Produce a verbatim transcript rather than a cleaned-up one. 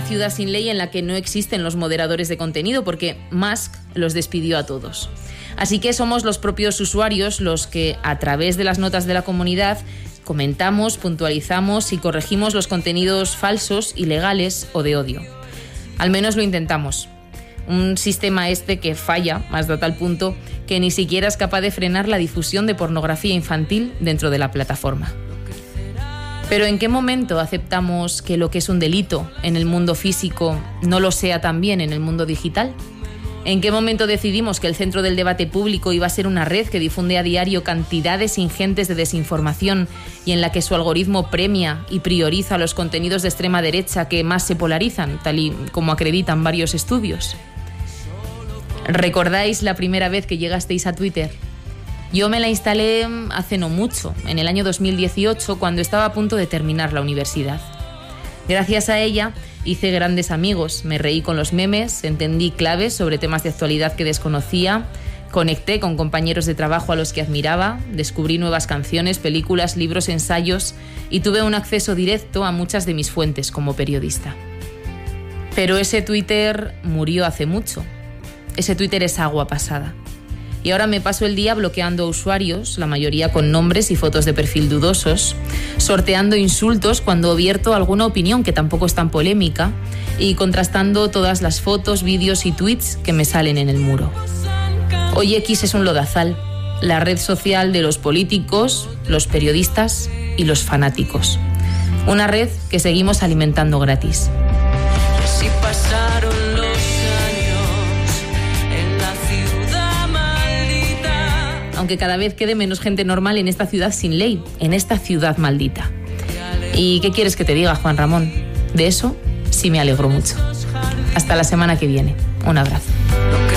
ciudad sin ley en la que no existen los moderadores de contenido, porque Musk los despidió a todos. Así que somos los propios usuarios los que, a través de las notas de la comunidad, comentamos, puntualizamos y corregimos los contenidos falsos, ilegales o de odio. Al menos lo intentamos. Un sistema este que falla hasta tal punto que ni siquiera es capaz de frenar la difusión de pornografía infantil dentro de la plataforma. Pero ¿en qué momento aceptamos que lo que es un delito en el mundo físico no lo sea también en el mundo digital? ¿En qué momento decidimos que el centro del debate público iba a ser una red que difunde a diario cantidades ingentes de desinformación y en la que su algoritmo premia y prioriza los contenidos de extrema derecha que más se polarizan, tal y como acreditan varios estudios? ¿Recordáis la primera vez que llegasteis a Twitter? Yo me la instalé hace no mucho, en el año dos mil dieciocho, cuando estaba a punto de terminar la universidad. Gracias a ella hice grandes amigos, me reí con los memes, entendí claves sobre temas de actualidad que desconocía, conecté con compañeros de trabajo a los que admiraba, descubrí nuevas canciones, películas, libros, ensayos y tuve un acceso directo a muchas de mis fuentes como periodista. Pero ese Twitter murió hace mucho. Ese Twitter es agua pasada. Y ahora me paso el día bloqueando usuarios, la mayoría con nombres y fotos de perfil dudosos, sorteando insultos cuando vierto alguna opinión que tampoco es tan polémica y contrastando todas las fotos, vídeos y tweets que me salen en el muro. Hoy X es un lodazal, la red social de los políticos, los periodistas y los fanáticos. Una red que seguimos alimentando gratis. Y así pasaron los aunque cada vez quede menos gente normal en esta ciudad sin ley, en esta ciudad maldita. ¿Y qué quieres que te diga, Juan Ramón? De eso sí me alegro mucho. Hasta la semana que viene. Un abrazo.